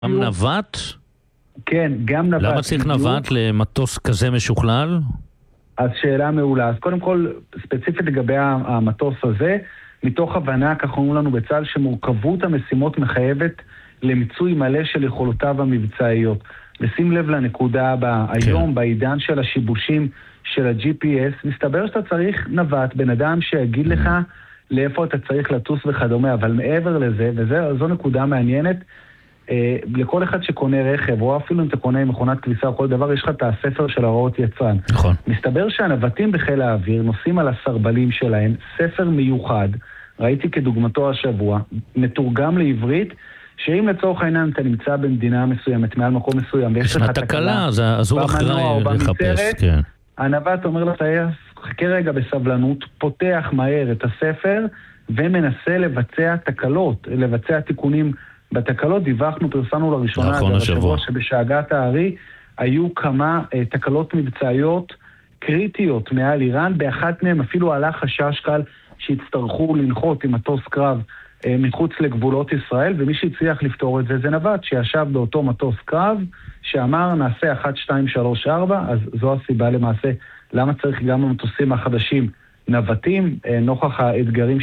גם נווט? כן, גם נווט. למה צריך נווט למטוס כזה משוכלל? אז שאלה מעולה. אז קודם כל, ספציפית לגבי המטוס הזה, מתוך הבנה, כך אומרים לנו בצה"ל, שמורכבות המשימות מחייבת למיצוי מלא של יכולותיו המבצעיות. ושים לב לנקודה הבאה, היום בעידן של השיבושים של ה-GPS, מסתבר שאתה צריך נווט, בן אדם שיגיד לך לאיפה אתה צריך לטוס וכדומה, אבל מעבר לזה, וזו נקודה מעניינת, לכל אחד שקונה רכב, או אפילו אם אתה קונה מכונת כביסה או כל דבר, יש לך את הספר של הוראות יצרן. נכון. מסתבר שהנווטים בחיל האוויר נוסעים על הסרבלים שלהם, ספר מיוחד, ראיתי כדוגמתו השבוע, מתורגם לעברית, שאם לצורך העניין אתה נמצא במדינה מסוימת, מעל מקום מסוים, ויש לך תקלה, אז הוא אחראי לחפש, כן. הנווט אומר לטייס, חכה רגע בסבלנות, פותח מהר את הספר, ומנסה לבצע תקלות, לבצע תיקונים בתקלות. דיווחנו, פרסמנו לראשונה, נכון, השבוע, שבשאגת הארי היו כמה תקלות מבצעיות קריטיות מעל איראן, באחת מהם אפילו עלה חשש קל שהצטרכו לנחות עם מטוס קרב מחוץ לגבולות ישראל, ומי שהצליח לפתור את זה זה נווט, שישב באותו מטוס קרב, שאמר נעשה 1, 2, 3, 4, אז זו הסיבה למעשה למה צריך גם במטוסים החדשים נווטים, נוכח האתגרים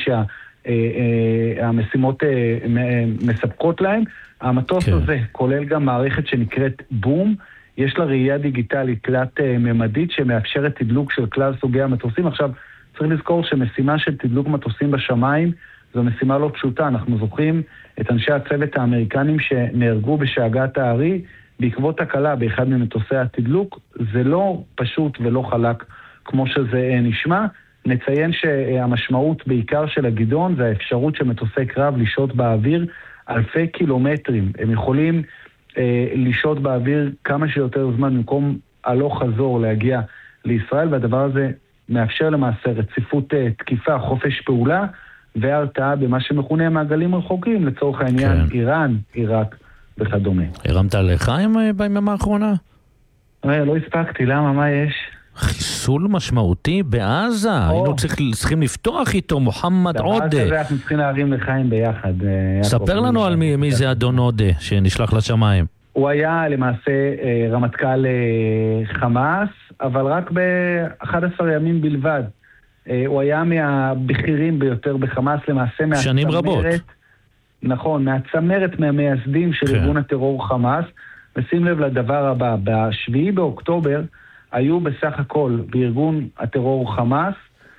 שהמשימות מספקות להם. המטוס הזה כולל גם מערכת שנקראת בום, יש לה ראייה דיגיטלית תלת ממדית שמאפשרת תדלוק של כלל סוגי המטוסים. עכשיו צריך לזכור שמשימה של תדלוק מטוסים בשמיים זו משימה לא פשוטה. אנחנו זוכרים את אנשי הצוות האמריקנים שנהרגו בשאגת הארי בעקבות תקלה באחד ממטוסי התדלוק. זה לא פשוט ולא חלק כמו שזה נשמע. נציין שהמשמעות בעיקר של הגידון זה האפשרות של מטוסי קרב לשהות באוויר אלפי קילומטרים. הם יכולים לשהות באוויר כמה שיותר זמן במקום הלוך חזור להגיע לישראל, והדבר הזה מאפשר למעשה רציפות תקיפה, חופש פעולה והרתעה במה שמכונה מעגלים רחוקים, לצורך העניין איראן, עיראק וכדומה. הרמת לחיים ביממה האחרונה? לא הספקתי, למה? מה יש? חיסול משמעותי בעזה, היינו צריכים לפתוח איתו, מוחמד עודה. דבר כזה אנחנו צריכים להרים לחיים ביחד. ספר לנו על מי זה אדון עודה שנשלח לשמיים. הוא היה למעשה רמטכ"ל חמאס, אבל רק ב-11 ימים בלבד. הוא היה מהבכירים ביותר בחמאס, למעשה שנים רבות. נכון, מהצמרת, מהמייסדים של ארגון הטרור חמאס. ושים לב לדבר הבא, ב-7 באוקטובר היו בסך הכל בארגון הטרור חמאס,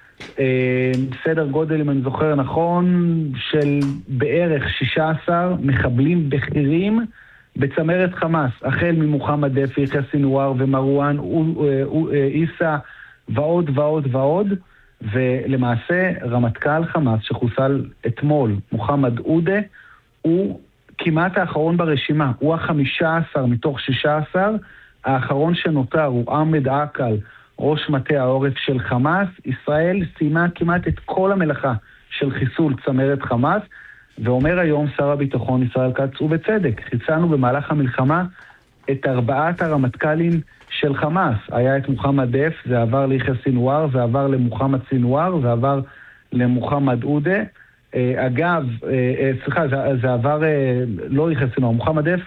סדר גודל, אם אני זוכר נכון, של בערך 16 מחבלים בכירים בצמרת חמאס, החל ממוחמד דף, יחיא סינואר ומרואן איסה ועוד ועוד ועוד. ולמעשה רמטכ"ל חמאס שחוסל אתמול, מוחמד עודה, הוא כמעט האחרון ברשימה, הוא ה-15 מתוך 16, האחרון שנותר הוא עמד עקל, ראש מטה העורף של חמאס. ישראל סיימה כמעט את כל המלאכה של חיסול צמרת חמאס, ואומר היום שר הביטחון ישראל כץ, ובצדק, חיסלנו במהלך המלחמה את 4 הרמטכ"לים של חמאס. היה את מוחמד דף, זה עבר ליחיא סינואר, זה עבר למוחמד סינואר, זה עבר למוחמד עודה. אגב, סליחה, זה עבר לא ליחיא סינואר, מוחמד דף,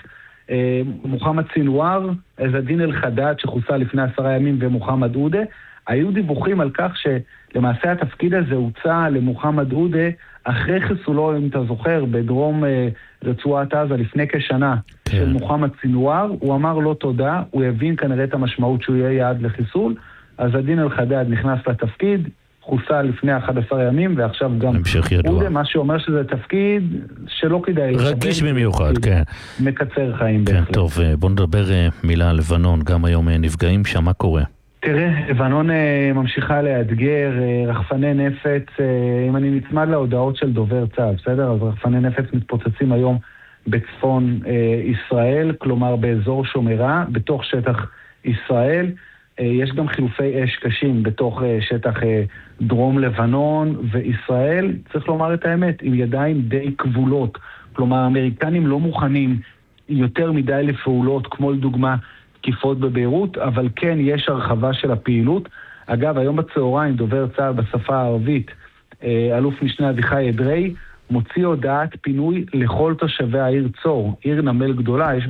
מוחמד סינואר, עז-א-דין אל-חדד שחוסל לפני 10 ימים ומוחמד עודה. היו דיווחים על כך שלמעשה התפקיד הזה הוצע למוחמד עודה אחרי חיסולו, אם אתה זוכר, בדרום רצועת עזה לפני כשנה של מוחמד סינואר. הוא אמר לא תודה, הוא הבין כנראה את המשמעות שהוא יהיה יעד לחיסול. עז-א-דין אל-חדד נכנס לתפקיד, חוסל לפני 11 ימים, ועכשיו גם עודה, מה שאומר שזה תפקיד שלא כדאי רגיש במיוחד, כן. מקצר חיים כן, בהחלט. טוב, בוא נדבר מילה על לבנון, גם היום נפגעים שם, מה קורה? תראה, לבנון ממשיכה לאתגר, רחפני נפץ, אם אני נצמד להודעות של דובר צה"ל, בסדר? אז רחפני נפץ מתפוצצים היום בצפון ישראל, כלומר באזור שומרה, בתוך שטח ישראל. יש גם חילופי אש קשים בתוך שטח דרום לבנון וישראל, צריך לומר את האמת, עם ידיים די כבולות. כלומר, האמריקנים לא מוכנים יותר מדי לפעולות, כמו לדוגמה תקיפות בביירות, אבל כן יש הרחבה של הפעילות. אגב, היום בצהריים דובר צה"ל בשפה הערבית, אלוף משנה אביחי אדרי, מוציא הודעת פינוי לכל תושבי העיר צור, עיר נמל גדולה, יש